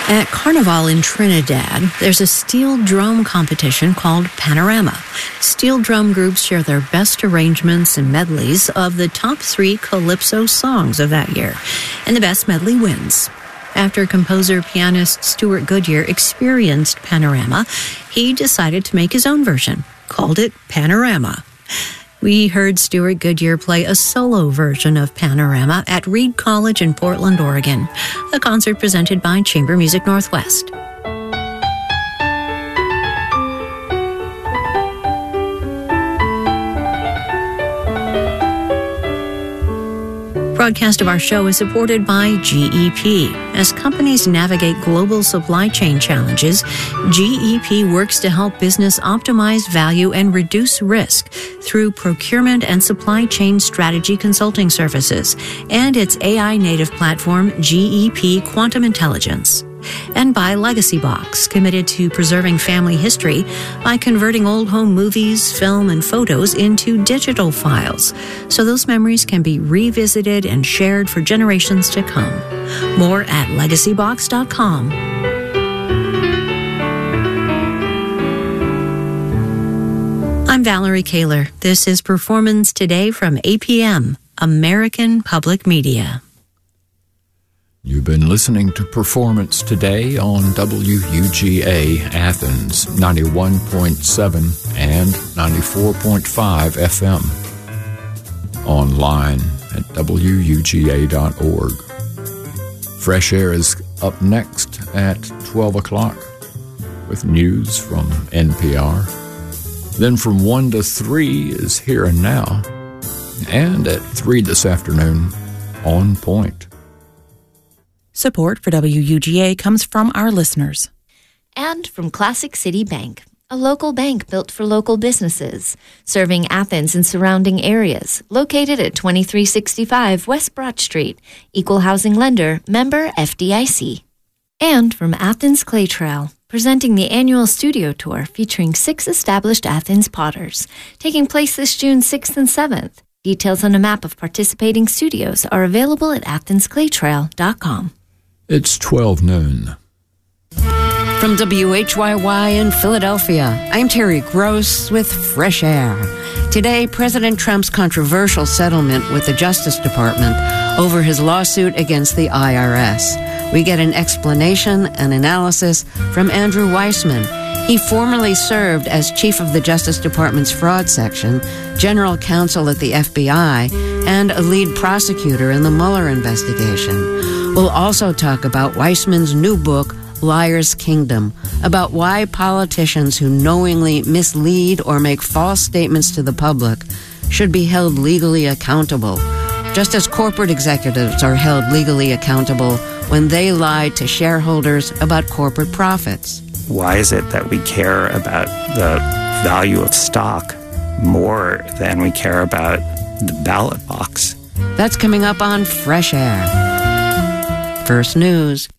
At Carnival in Trinidad, there's a steel drum competition called Panorama. Steel drum groups share their best arrangements and medleys of the top 3 calypso songs of that year, and the best medley wins. After composer-pianist Stuart Goodyear experienced Panorama, he decided to make his own version, called it Panorama. We heard Stuart Goodyear play a solo version of Panorama at Reed College in Portland, Oregon, a concert presented by Chamber Music Northwest. Broadcast of our show is supported by GEP. As companies navigate global supply chain challenges, GEP works to help business optimize value and reduce risk through procurement and supply chain strategy consulting services and its AI-native platform, GEP Quantum Intelligence. And by Legacy Box, committed to preserving family history by converting old home movies, film, and photos into digital files, so those memories can be revisited and shared for generations to come. More at legacybox.com. I'm Valerie Kaler. This is Performance Today from APM, American Public Media. You've been listening to Performance Today on WUGA Athens 91.7 and 94.5 FM. Online at WUGA.org. Fresh Air is up next at 12 o'clock with news from NPR. Then from 1 to 3 is Here and Now. And at 3 this afternoon, On Point. Support for WUGA comes from our listeners. And from Classic City Bank, a local bank built for local businesses, serving Athens and surrounding areas, located at 2365 West Broad Street, Equal Housing Lender, member FDIC. And from Athens Clay Trail, presenting the annual studio tour featuring 6 established Athens potters, taking place this June 6th and 7th. Details on a map of participating studios are available at athensclaytrail.com. It's 12 noon. From WHYY in Philadelphia, I'm Terry Gross with Fresh Air. Today, President Trump's controversial settlement with the Justice Department over his lawsuit against the IRS. We get an explanation and analysis from Andrew Weissman. He formerly served as chief of the Justice Department's fraud section, general counsel at the FBI, and a lead prosecutor in the Mueller investigation. We'll also talk about Weissman's new book, Liar's Kingdom, about why politicians who knowingly mislead or make false statements to the public should be held legally accountable, just as corporate executives are held legally accountable when they lie to shareholders about corporate profits. Why is it that we care about the value of stock more than we care about the ballot box? That's coming up on Fresh Air. First News.